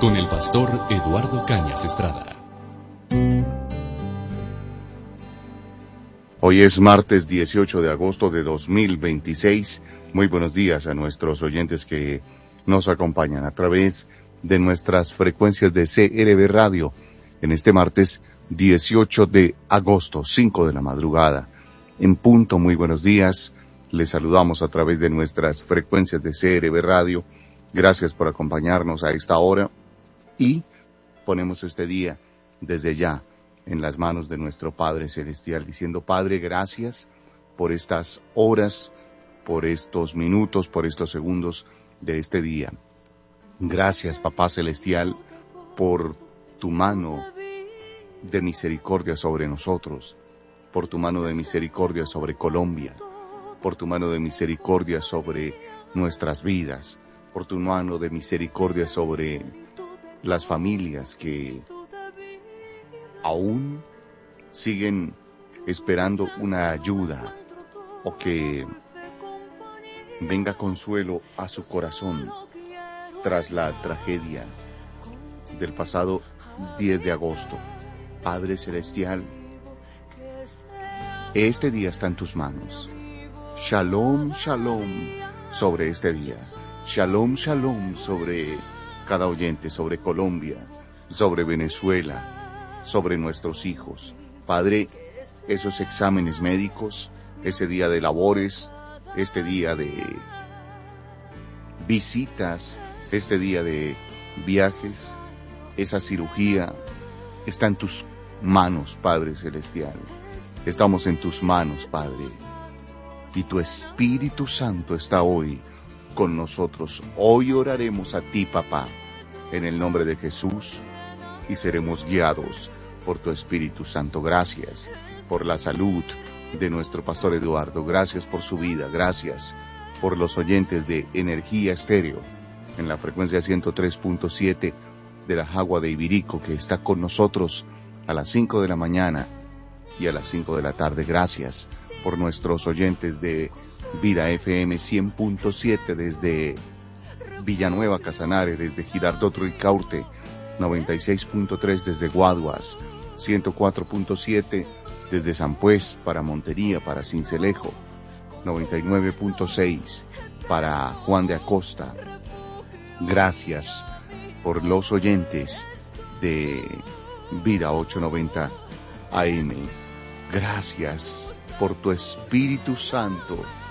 con el pastor Eduardo Cañas Estrada. Hoy es martes 18 de agosto de 2026. Muy buenos días a nuestros oyentes que nos acompañan a través de nuestras frecuencias de CRB Radio en este martes 18 de agosto, 5 de la madrugada. En punto, muy buenos días. Les saludamos a través de nuestras frecuencias de CRB Radio. Gracias por acompañarnos a esta hora y ponemos este día desde ya en las manos de nuestro Padre Celestial, diciendo: Padre, gracias por estas horas, por estos minutos, por estos segundos de este día. Gracias, Papá Celestial, por tu mano de misericordia sobre nosotros, por tu mano de misericordia sobre Colombia, por tu mano de misericordia sobre nuestras vidas, por tu mano de misericordia sobre las familias que aún siguen esperando una ayuda o que venga consuelo a su corazón tras la tragedia del pasado 10 de agosto. Padre Celestial, este día está en tus manos. Shalom, shalom sobre este día. Shalom, shalom sobre cada oyente, sobre Colombia, sobre Venezuela, sobre nuestros hijos. Padre, esos exámenes médicos, ese día de labores, este día de visitas, este día de viajes, esa cirugía, está en tus manos, Padre Celestial. Estamos en tus manos, Padre. Y tu Espíritu Santo está hoy con nosotros. Hoy oraremos a ti, Papá, en el nombre de Jesús, y seremos guiados por tu Espíritu Santo. Gracias por la salud de nuestro pastor Eduardo. Gracias por su vida. Gracias por los oyentes de Energía Estéreo en la frecuencia 103.7 de la Jagua de Ibirico, que está con nosotros a las 5 de la mañana y a las 5 de la tarde. Gracias por nuestros oyentes de Vida FM 100.7 desde Villanueva, Casanare, desde Girardot Ricaurte, 96.3 desde Guaduas, 104.7 desde San Pues para Montería, para Sincelejo, 99.6 para Juan de Acosta. Gracias por los oyentes de Vida 890 AM. Gracias por tu Espíritu Santo